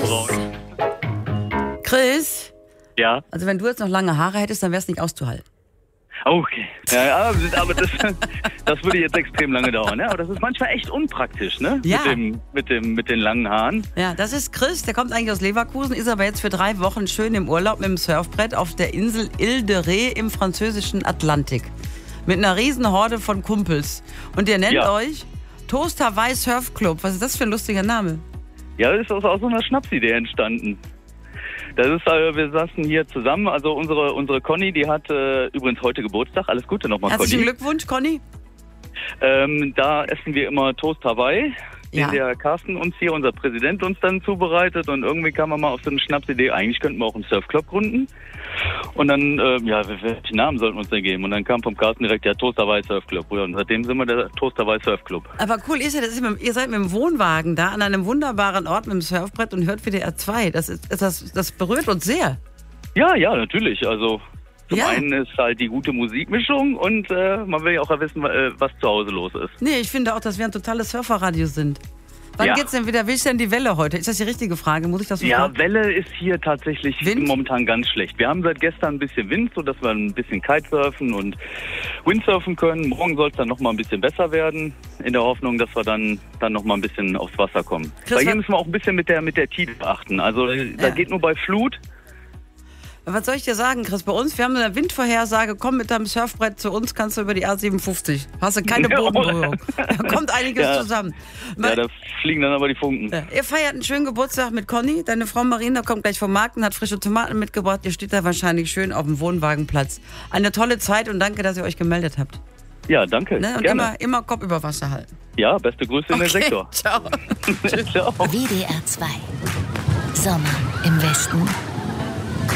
braun. Chris? Ja? Also wenn du jetzt noch lange Haare hättest, dann wäre es nicht auszuhalten. Okay. Ja, aber das würde jetzt extrem lange dauern. Ne? Aber das ist manchmal echt unpraktisch, ne? Ja. Mit den langen Haaren. Ja, das ist Chris, der kommt eigentlich aus Leverkusen, ist aber jetzt für 3 Wochen schön im Urlaub mit dem Surfbrett auf der Insel Ile de Ré im französischen Atlantik. Mit einer riesen Horde von Kumpels. Und ihr nennt euch Toast Hawaii Surf Club. Was ist das für ein lustiger Name? Ja, das ist aus so einer Schnapsidee entstanden. Das ist, wir saßen hier zusammen, also unsere Conny, die hat übrigens heute Geburtstag. Alles Gute nochmal, Conny. Herzlichen Glückwunsch, Conny. Da essen wir immer Toast Hawaii, den der Carsten uns hier, unser Präsident, uns dann zubereitet. Und irgendwie kam man mal auf so eine Schnapsidee, eigentlich könnten wir auch einen Surfclub gründen. Und dann, welchen Namen sollten wir uns denn geben? Und dann kam vom Carsten direkt der Toast Hawaii Surfclub. Und seitdem sind wir der Toast Hawaii Surfclub. Aber cool ist ja, ihr seid mit dem Wohnwagen da an einem wunderbaren Ort mit dem Surfbrett und hört WDR 2. Das berührt uns sehr. Ja, natürlich. Also zum Ja. einen ist halt die gute Musikmischung und man will ja auch wissen, was zu Hause los ist. Nee, ich finde auch, dass wir ein totales Surferradio sind. Wann geht's denn wieder? Wie ist denn die Welle heute? Ist das die richtige Frage? Muss ich das so fragen? Ja, Welle ist hier tatsächlich Wind? momentan ganz schlecht. Wir haben seit gestern ein bisschen Wind, sodass wir ein bisschen Kitesurfen und Windsurfen können. Morgen soll es dann nochmal ein bisschen besser werden, in der Hoffnung, dass wir dann nochmal ein bisschen aufs Wasser kommen. Chris, Bei hier müssen wir auch ein bisschen mit der Tide achten. Also da geht nur bei Flut. Was soll ich dir sagen, Chris? Bei uns, wir haben eine Windvorhersage, komm mit deinem Surfbrett zu uns, kannst du über die A57. Hast du keine Bodenberührung. Da kommt einiges zusammen. Ja, da fliegen dann aber die Funken. Ja. Ihr feiert einen schönen Geburtstag mit Conny. Deine Frau Marina kommt gleich vom Markt und hat frische Tomaten mitgebracht. Ihr steht da wahrscheinlich schön auf dem Wohnwagenplatz. Eine tolle Zeit und danke, dass ihr euch gemeldet habt. Ja, danke. Ne? Und Gerne. immer Kopf über Wasser halten. Ja, beste Grüße in den Sektor. Ciao. Ciao. WDR 2. Sommer im Westen.